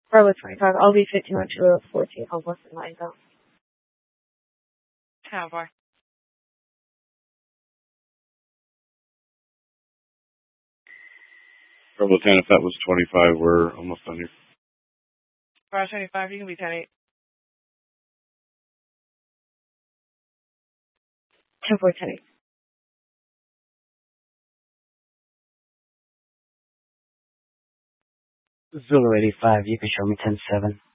Bravo 25. I'll be 15 on 214. I'll listen line down. How far? Bravo 10, if that was 25, we're almost done here. Bravo 25, you can be 10-8. 10-4, 10-8. Zulu 85, you can show me 10-7.